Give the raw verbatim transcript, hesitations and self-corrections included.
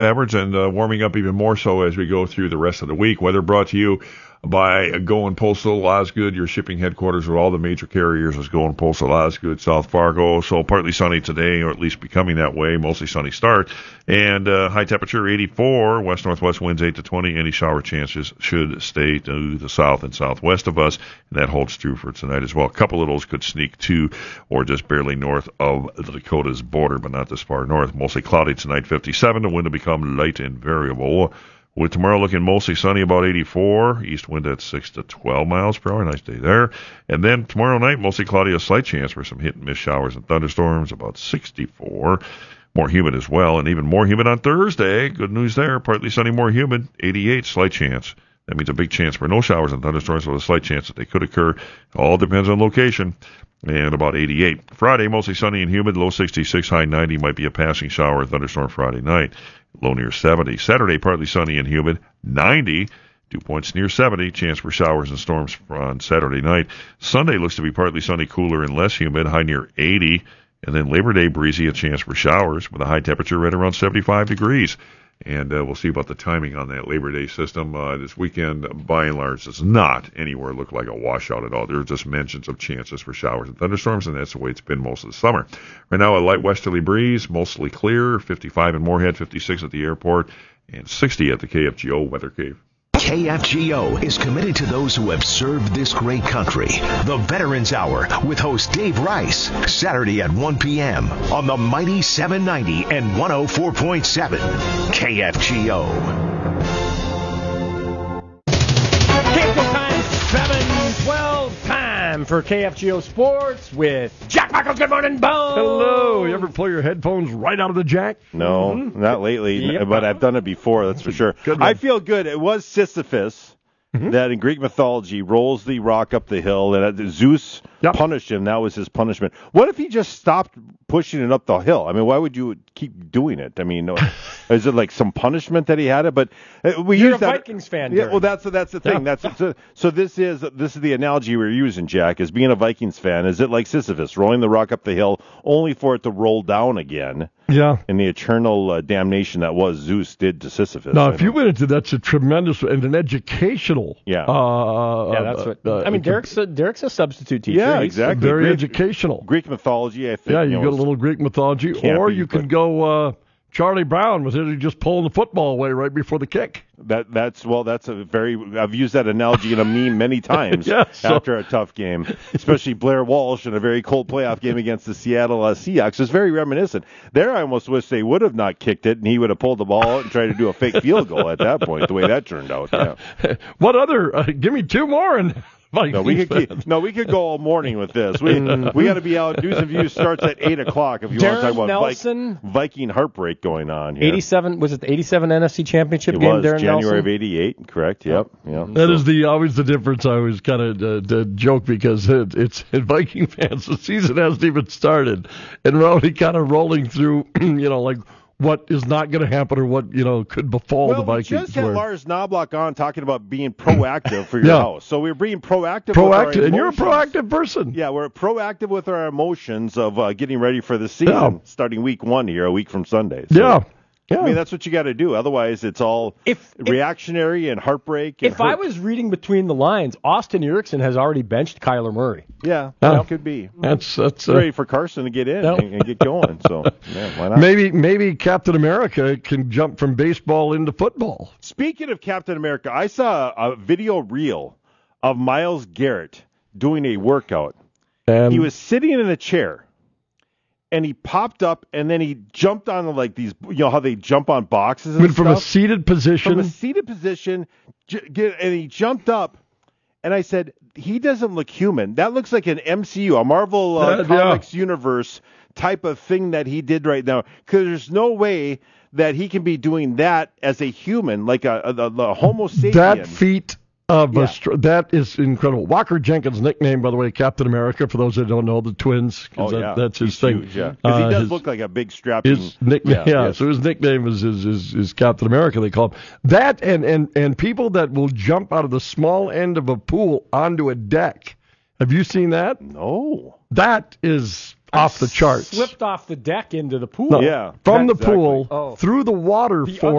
average, and uh, warming up even more so as we go through the rest of the week. Weather brought to you by Going Postal Osgood, your shipping headquarters with all the major carriers is Going Postal Osgood, South Fargo. So partly sunny today, or at least becoming that way. Mostly sunny start. And uh, high temperature eighty-four, west-northwest winds eight to twenty. Any shower chances should stay to the south and southwest of us. And that holds true for tonight as well. A couple of those could sneak to or just barely north of the Dakota's border, but not this far north. Mostly cloudy tonight, fifty-seven. The wind will become light and variable. With tomorrow looking mostly sunny, about eighty-four. East wind at six to twelve miles per hour. Nice day there. And then tomorrow night, mostly cloudy, a slight chance for some hit-and-miss showers and thunderstorms, about sixty-four. More humid as well, and even more humid on Thursday. Good news there. Partly sunny, more humid, eighty-eight, slight chance. That means a big chance for no showers and thunderstorms, with a slight chance that they could occur. All depends on location. And about eighty-eight. Friday, mostly sunny and humid, low sixty-six, high ninety. Might be a passing shower or thunderstorm Friday night. Low near seventy. Saturday, partly sunny and humid, ninety. Dew points near seventy. Chance for showers and storms on Saturday night. Sunday looks to be partly sunny, cooler, and less humid, high near eighty. And then Labor Day, breezy, a chance for showers with a high temperature right around seventy-five degrees. And uh, we'll see about the timing on that Labor Day system. Uh, this weekend, by and large, does not anywhere look like a washout at all. There are just mentions of chances for showers and thunderstorms, and that's the way it's been most of the summer. Right now, a light westerly breeze, mostly clear, fifty-five in Moorhead, fifty-six at the airport, and sixty at the K F G O Weather Cave. K F G O is committed to those who have served this great country. The Veterans Hour with host Dave Rice, Saturday at one p.m. on the mighty seven ninety and one oh four point seven K F G O. K F G O time, seven twelve time for K F G O Sports with Jack Michaels. Good morning, Bo. Hello. You ever pull your headphones right out of the jack? No, Mm-hmm. not lately, Yep. but I've done it before, that's for sure. Good one. I feel good. It was Sisyphus Mm-hmm. that in Greek mythology rolls the rock up the hill, and uh, Zeus Yep. punished him. That was his punishment. What if he just stopped pushing it up the hill? I mean, why would you keep doing it? I mean, no, is it like some punishment that he had it? But uh, we You're use a that. Vikings fan, Yeah, Darren. well, that's that's the thing. Yeah. That's so, so. This is this is the analogy we're using, Jack. Is being a Vikings fan. Is it like Sisyphus rolling the rock up the hill, only for it to roll down again? Yeah. And the eternal uh, damnation that was Zeus did to Sisyphus. Now, I if you mean. went into that's a tremendous and an educational. Yeah. Uh, Yeah, that's what. uh, I mean, Derek's a, Derek's a substitute teacher. Yeah, He's- exactly. very Greek, educational. Greek mythology, I think. Yeah, you know, got a is- little Greek mythology, Can't or be, you can but- go uh, Charlie Brown with it, just pulling the football away right before the kick. That that's well, that's a very. I've used that analogy in a meme many times Yeah, so- after a tough game, especially Blair Walsh in a very cold playoff game against the Seattle uh, Seahawks. It's very reminiscent. There, I almost wish they would have not kicked it, and he would have pulled the ball out and tried to do a fake field goal at that point. The way that turned out. Yeah. What other? Uh, give me two more and. No, we could keep, no, we could go all morning with this. We we got to be out. News and Views starts at eight o'clock if you want to talk Darren about Nelson. Viking, Viking heartbreak going on here. eighty-seven was it the eighty-seven N F C Championship It game? was Darren January Nelson? of eighty-eight, correct? Yep. Yep. That is the always the difference. I always kind of uh, uh, joke because it, it's in Viking fans. The season hasn't even started, and we're already kind of rolling through. You know, like what is not going to happen or what you know could befall well, the Vikings. we just had where- Lars Knobloch on talking about being proactive for your Yeah. house. So we're being proactive. With our proactive, and you're a emotions. proactive person. Yeah, we're proactive with our emotions of uh, getting ready for the season, Yeah. starting week one here, a week from Sunday. So, Yeah. Yeah. I mean, that's what you got to do. Otherwise, it's all If- if- reactionary and heartbreak. And If I hurt. was reading between the lines, Austin Erickson has already benched Kyler Murray. yeah, Yeah. that could be. That's that's uh, Ready for Carson to get in No. and, and get going. So, yeah, why not? maybe maybe Captain America can jump from baseball into football. Speaking of Captain America, I saw a video reel of Myles Garrett doing a workout. And He was sitting in a chair, and he popped up, and then he jumped on like these, you know how they jump on boxes and went from a stuff? seated position. From a seated position, j- get, and he jumped up, and I said, he doesn't look human. That looks like an M C U, a Marvel uh, Yeah, yeah. Comics universe type of thing that he did right now, because there's no way that he can be doing that as a human, like a, a, a Homo sapien. that feat of Yeah. a str- that is incredible. Walker Jenkins' nickname, by the way, Captain America. For those that don't know, the twins. 'cause Oh, that- yeah. that's his He's thing. huge, yeah. Because Uh, he does his- look like a big strapping. His nickname, yeah, yeah. yes. So his nickname is, is is is Captain America. They call him that, and and and people that will jump out of the small end of a pool onto a deck. Have you seen that? No. That is off the charts. Slipped off the deck into the pool. No, Yeah, from the exactly. pool Oh. through the water The for